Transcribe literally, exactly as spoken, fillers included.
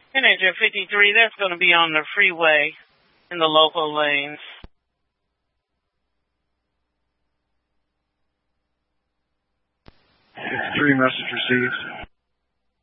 N H fifty-three, that's going to be on the freeway in the local lanes. fifty-three, message received.